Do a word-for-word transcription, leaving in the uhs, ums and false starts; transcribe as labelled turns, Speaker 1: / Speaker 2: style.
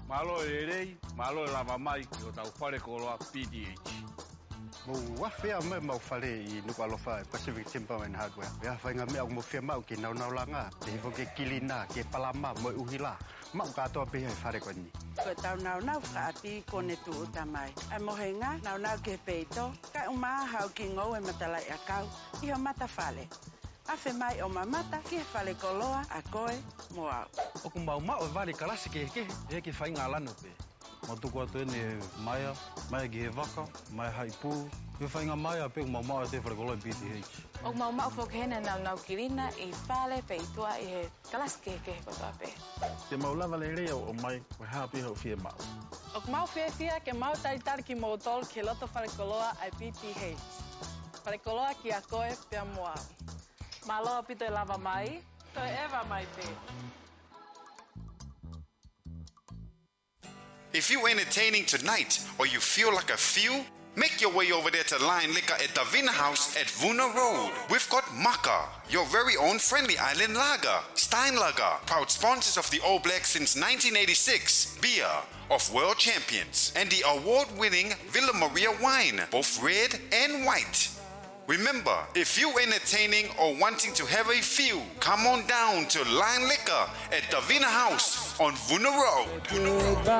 Speaker 1: Malo e rei, malo e lava mai ki o tau whare koloa P D H.
Speaker 2: Mo whawhia me mau whare I nuka alofa Pacific Timber and Hardware. Wea whainga mea mo whia mau ki nau nau langa. Te hifo ke kilina, ke palama, mo uhila. Mau katoa piha I whare koni.
Speaker 3: Ko tau nau nau whaati kone tu utamai. A mohenga, nau nau ke peito. Ka umaa hau ki ngau e matalai a kau. Iho mata whale. Afe mai o mamata ki whale koloa a koe mo au.
Speaker 4: O ku mau mau vale kalasi ke ke e ke whainga lano pe. Mo tuku atu ene maia, maia ki he waka, maia haipu. He whainga maia pe ku mau mau te whare koloa P D H.
Speaker 5: O mau mau whokehena nau nau kirina I whale pe itua I he kalasi ke ke kotoa pe.
Speaker 6: Te mau lava le rea o mai, wa hapi hau fia mau.
Speaker 7: O ku mau fia fia ke mau taitar ki mo tol ke loto whare koloa ai P T H. Whare koloa ki a koe pe a moa. Malo pito e lava mai, to e eva mai pe.
Speaker 8: If you're entertaining tonight or you feel like a few, make your way over there to Lion Liquor at Davina House at Vuna Road. We've got Maka, your very own friendly island lager. Stein Lager, proud sponsors of the All Blacks since nineteen eighty-six. Beer of world champions. And the award-winning Villa Maria wine, both red and white. Remember, if you're entertaining or wanting to have a few, come on down to Lion Liquor at Davina House on Vuna Road.